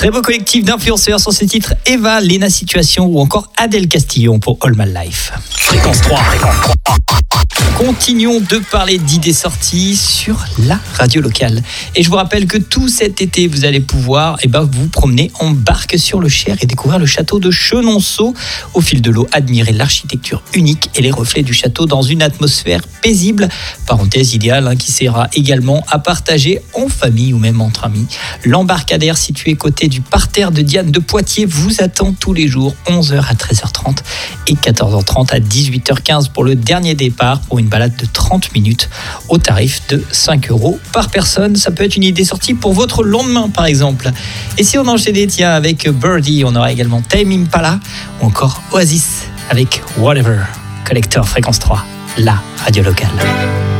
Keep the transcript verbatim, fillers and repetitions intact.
Très beau collectif d'influenceurs sur ce titre. Eva, Lena Situation ou encore Adèle Castillon pour All My Life. Fréquence trois. Continuons de parler d'idées sorties sur la radio locale. Et je vous rappelle que tout cet été, vous allez pouvoir eh ben, vous promener en barque sur le Cher et découvrir le château de Chenonceau. Au fil de l'eau, admirer l'architecture unique et les reflets du château dans une atmosphère paisible. Parenthèse idéale hein, qui sera également à partager en famille ou même entre amis. L'embarcadère situé côté du parterre de Diane de Poitiers vous attend tous les jours, onze heures à treize heures trente et quatorze heures trente à dix-huit heures quinze pour le dernier départ pour une balade de trente minutes au tarif de cinq euros par personne. Ça peut être une idée sortie pour votre lendemain par exemple. Et si on enchaînait tiens avec Birdie, on aura également Tame Impala ou encore Oasis avec Whatever. Collector Fréquence trois, la radio locale.